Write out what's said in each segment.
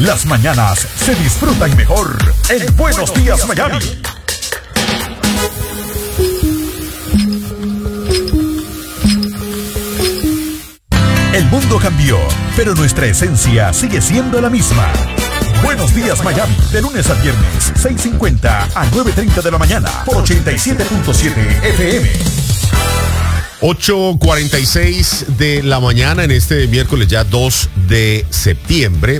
Las mañanas se disfrutan mejor en Buenos Días, Miami. El mundo cambió, pero nuestra esencia sigue siendo la misma. Buenos Días, Miami, de lunes a viernes, 6:50 a 9:30 de la mañana, por 87.7 FM. 8:46 de la mañana en este miércoles ya 2 de septiembre.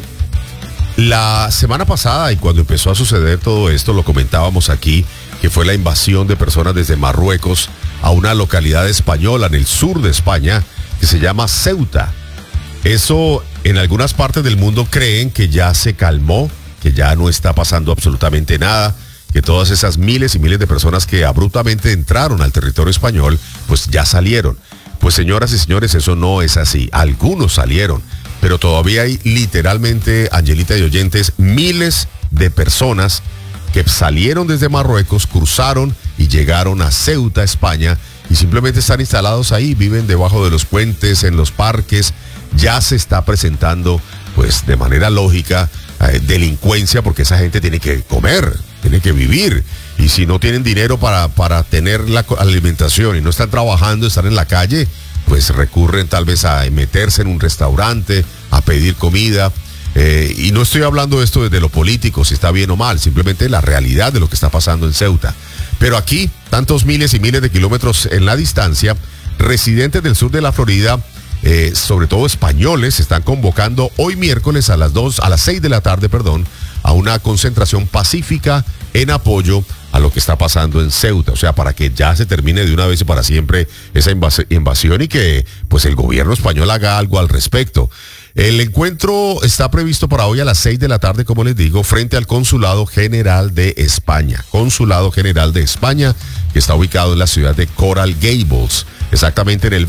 La semana pasada, y cuando empezó a suceder todo esto, lo comentábamos aquí, que fue la invasión de personas desde Marruecos a una localidad española en el sur de España que se llama Ceuta. Eso en algunas partes del mundo creen que ya se calmó, que ya no está pasando absolutamente nada, que todas esas miles y miles de personas que abruptamente entraron al territorio español, pues ya salieron. Pues señoras y señores, eso no es así. Algunos salieron, pero todavía hay literalmente, Angelita y oyentes, miles de personas que salieron desde Marruecos, cruzaron y llegaron a Ceuta, España, y simplemente están instalados ahí, viven debajo de los puentes, en los parques. Ya se está presentando, pues de manera lógica, delincuencia, porque esa gente tiene que comer, tiene que vivir, y si no tienen dinero para tener la alimentación y no están trabajando, están en la calle, pues recurren tal vez a meterse en un restaurante, a pedir comida. Y no estoy hablando de esto desde lo político, si está bien o mal, simplemente la realidad de lo que está pasando en Ceuta. Pero aquí, tantos miles y miles de kilómetros en la distancia, residentes del sur de la Florida, sobre todo españoles, están convocando hoy miércoles a las 6 de la tarde, a una concentración pacífica en apoyo a lo que está pasando en Ceuta. O sea, para que ya se termine de una vez y para siempre esa invasión y que pues el gobierno español haga algo al respecto. El encuentro está previsto para hoy a las 6 de la tarde, como les digo, frente al Consulado General de España. Consulado General de España, que está ubicado en la ciudad de Coral Gables, exactamente en el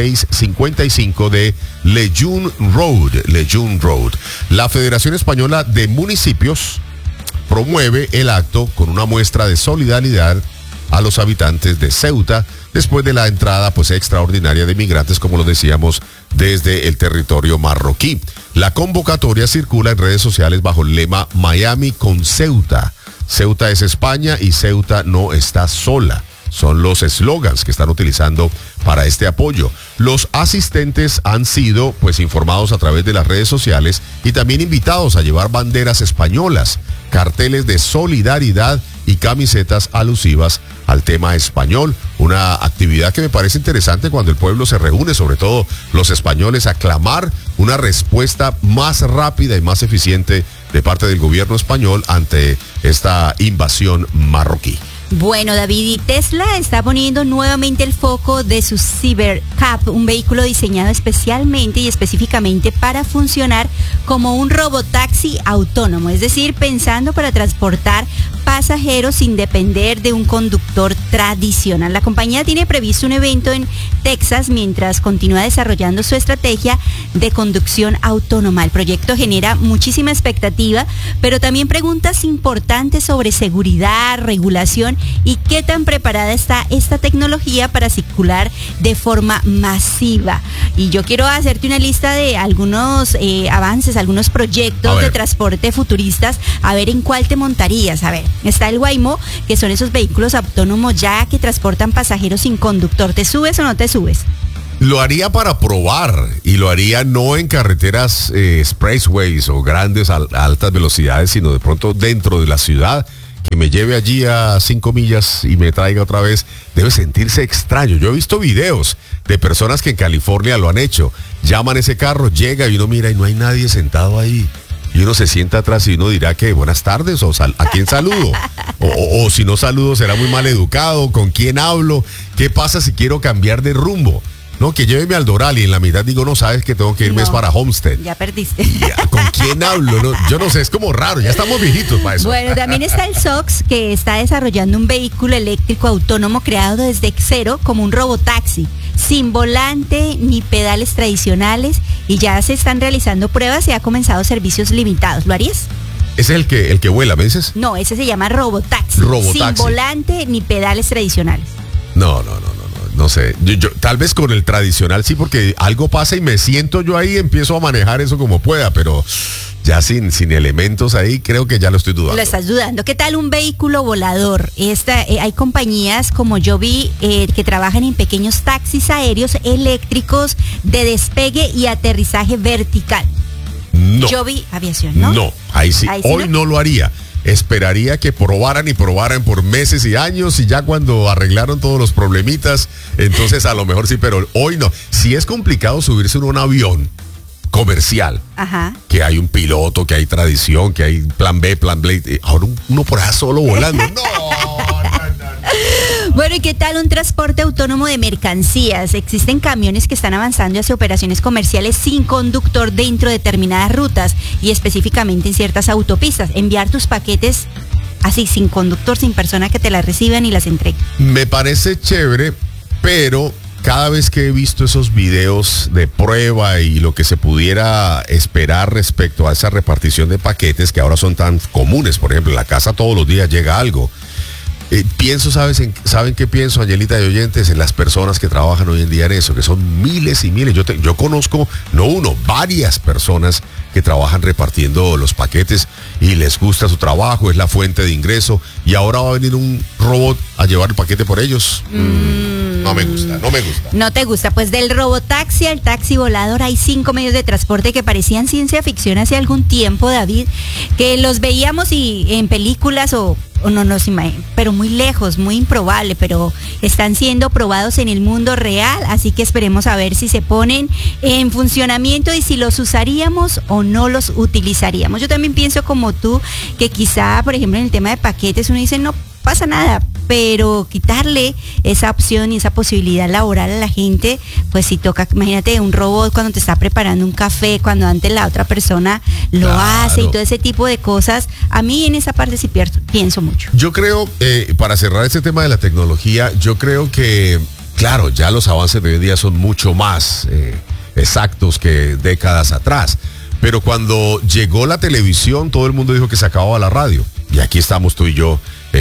2655 de Lejeune Road. La Federación Española de Municipios promueve el acto con una muestra de solidaridad a los habitantes de Ceuta después de la entrada pues extraordinaria de migrantes, como lo decíamos, desde el territorio marroquí. La convocatoria circula en redes sociales bajo el lema Miami con Ceuta. Ceuta es España y Ceuta no está sola. Son los eslogans que están utilizando para este apoyo. Los asistentes han sido pues informados a través de las redes sociales y también invitados a llevar banderas españolas, carteles de solidaridad y camisetas alusivas al tema español. Una actividad que me parece interesante cuando el pueblo se reúne, sobre todo los españoles, a clamar una respuesta más rápida y más eficiente de parte del gobierno español ante esta invasión marroquí. Bueno, David, y Tesla está poniendo nuevamente el foco de su Cybercab, un vehículo diseñado especialmente y específicamente para funcionar como un robotaxi autónomo, es decir, pensando para transportar pasajeros sin depender de un conductor tradicional. La compañía tiene previsto un evento en Texas mientras continúa desarrollando su estrategia de conducción autónoma. El proyecto genera muchísima expectativa, pero también preguntas importantes sobre seguridad, regulación y qué tan preparada está esta tecnología para circular de forma masiva. Y yo quiero hacerte una lista de algunos avances, algunos proyectos de transporte futuristas, a ver en cuál te montarías. A ver, está el Waymo, que son esos vehículos autónomos ya que transportan pasajeros sin conductor. ¿Te subes o no te subes? Lo haría para probar, y lo haría no en carreteras expressways o grandes a altas velocidades, sino de pronto dentro de la ciudad, que me lleve allí a 5 millas y me traiga otra vez. Debe sentirse extraño. Yo he visto videos de personas que en California lo han hecho. Llaman ese carro, llega y uno mira y no hay nadie sentado ahí. Y uno se sienta atrás y uno dirá que buenas tardes o ¿a quién saludo? O si no saludo será muy mal educado. ¿Con quién hablo? ¿Qué pasa si quiero cambiar de rumbo? No, que lléveme al Doral y en la mitad digo, no, sabes que tengo que irme es para Homestead. Ya perdiste. ¿Con quién hablo? No, yo no sé, es como raro, ya estamos viejitos para eso. Bueno, también está el SOX, que está desarrollando un vehículo eléctrico autónomo creado desde cero como un robotaxi, sin volante ni pedales tradicionales, y ya se están realizando pruebas y ha comenzado servicios limitados. ¿Lo harías? ¿Ese es el que vuela, me dices? No, ese se llama robotaxi. Sin volante ni pedales tradicionales. No sé, yo tal vez con el tradicional sí, porque algo pasa y me siento yo ahí, empiezo a manejar eso como pueda, pero ya sin elementos ahí, creo que ya lo estoy dudando. Lo estás dudando. ¿Qué tal un vehículo volador? Hay compañías como yo vi que trabajan en pequeños taxis aéreos eléctricos de despegue y aterrizaje vertical. No. Yo vi aviación, ¿no? No, ahí sí. Hoy no no lo haría. Esperaría que probaran y probaran por meses y años y ya cuando arreglaron todos los problemitas, entonces a lo mejor sí, pero hoy no. Si es complicado subirse en un avión comercial, Ajá. que hay un piloto, que hay tradición, que hay plan B, ahora uno por allá solo volando. No. Bueno, ¿y qué tal un transporte autónomo de mercancías? Existen camiones que están avanzando hacia operaciones comerciales sin conductor dentro de determinadas rutas y específicamente en ciertas autopistas. Enviar tus paquetes así, sin conductor, sin persona que te las reciban y las entregue. Me parece chévere, pero cada vez que he visto esos videos de prueba y lo que se pudiera esperar respecto a esa repartición de paquetes que ahora son tan comunes, por ejemplo, en la casa todos los días llega algo. Pienso, ¿saben qué pienso, Angelita y oyentes? En las personas que trabajan hoy en día en eso, que son miles y miles. Yo conozco, no uno, varias personas que trabajan repartiendo los paquetes y les gusta su trabajo, es la fuente de ingreso, y ahora va a venir un robot a llevar el paquete por ellos. No me gusta. No te gusta, pues del robotaxi al taxi volador hay 5 medios de transporte que parecían ciencia ficción hace algún tiempo, David, que los veíamos y en películas o no nos imaginamos, pero muy lejos, muy improbable, pero están siendo probados en el mundo real, así que esperemos a ver si se ponen en funcionamiento y si los usaríamos o no los utilizaríamos. Yo también pienso como tú, que quizá, por ejemplo, en el tema de paquetes uno dice, no pasa nada, pero quitarle esa opción y esa posibilidad laboral a la gente, pues si toca, imagínate un robot cuando te está preparando un café, cuando antes la otra persona lo hace y todo ese tipo de cosas. A mí en esa parte sí pienso mucho. Yo creo, para cerrar este tema de la tecnología, yo creo que, claro, ya los avances de hoy en día son mucho más exactos que décadas atrás. Pero cuando llegó la televisión, todo el mundo dijo que se acababa la radio. Y aquí estamos tú y yo,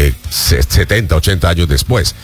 70, 80 años después.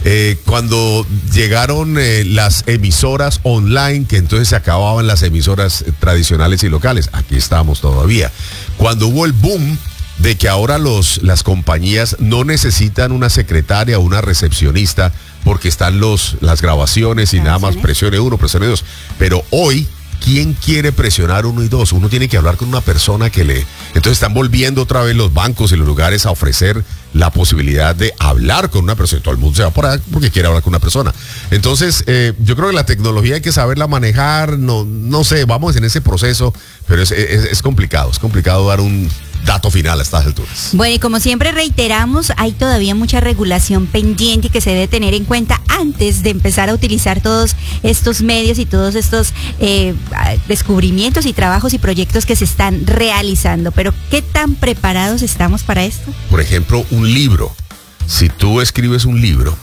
Cuando llegaron las emisoras online, que entonces se acababan las emisoras tradicionales y locales. Aquí estamos todavía. Cuando hubo el boom de que ahora las compañías no necesitan una secretaria o una recepcionista porque están las grabaciones y nada más presione uno, presione dos. Pero hoy, ¿quién quiere presionar 1 y 2? Uno tiene que hablar con una persona que le... Entonces están volviendo otra vez los bancos y los lugares a ofrecer la posibilidad de hablar con una persona. Todo el mundo se va por ahí porque quiere hablar con una persona. Entonces, yo creo que la tecnología hay que saberla manejar. No sé, vamos en ese proceso, pero es complicado. Es complicado dar un dato final a estas alturas. Bueno, y como siempre reiteramos, hay todavía mucha regulación pendiente que se debe tener en cuenta antes de empezar a utilizar todos estos medios y todos estos descubrimientos y trabajos y proyectos que se están realizando. Pero, ¿qué tan preparados estamos para esto? Por ejemplo, un libro. Si tú escribes un libro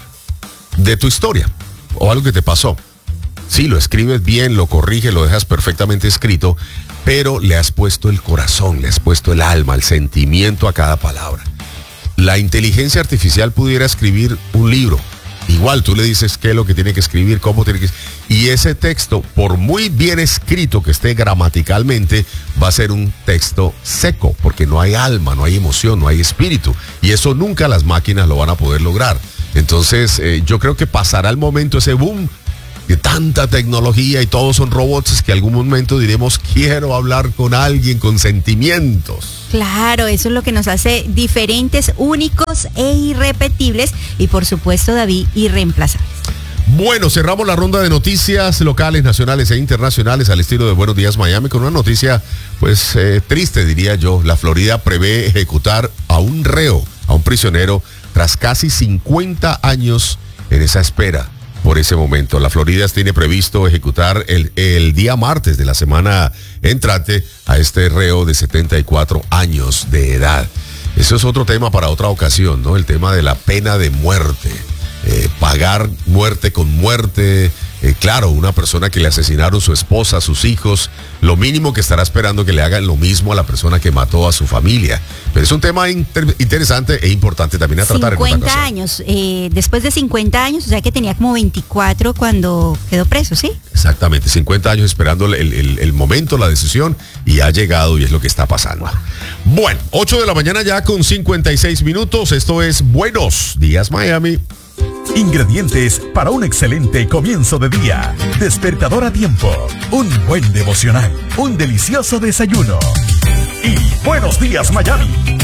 de tu historia o algo que te pasó, sí, lo escribes bien, lo corriges, lo dejas perfectamente escrito, pero le has puesto el corazón, le has puesto el alma, el sentimiento a cada palabra. La inteligencia artificial pudiera escribir un libro. Igual tú le dices qué es lo que tiene que escribir, cómo tiene que... Y ese texto, por muy bien escrito que esté gramaticalmente, va a ser un texto seco, porque no hay alma, no hay emoción, no hay espíritu. Y eso nunca las máquinas lo van a poder lograr. Entonces, yo creo que pasará el momento, ese boom de tanta tecnología y todos son robots, que algún momento diremos, quiero hablar con alguien con sentimientos. Claro, eso es lo que nos hace diferentes, únicos e irrepetibles y por supuesto, David, irreemplazables. Bueno, cerramos la ronda de noticias locales, nacionales e internacionales al estilo de Buenos Días Miami con una noticia pues triste, diría yo. La Florida prevé ejecutar a un reo, a un prisionero, tras casi 50 años en esa espera. Por ese momento, la Florida tiene previsto ejecutar el día martes de la semana entrante a este reo de 74 años de edad. Eso es otro tema para otra ocasión, ¿no? El tema de la pena de muerte. Pagar muerte con muerte, Claro, una persona que le asesinaron su esposa, sus hijos, lo mínimo que estará esperando que le hagan lo mismo a la persona que mató a su familia. Pero es un tema interesante e importante también a tratar. 50 años, después de 50 años, o sea que tenía como 24 cuando quedó preso, ¿sí? Exactamente, 50 años esperando el momento, la decisión, y ha llegado y es lo que está pasando. Bueno, 8 de la mañana ya con 56 minutos, esto es Buenos Días Miami. Ingredientes para un excelente comienzo de día. Despertador a tiempo. Un buen devocional. Un delicioso desayuno. Y Buenos Días Miami.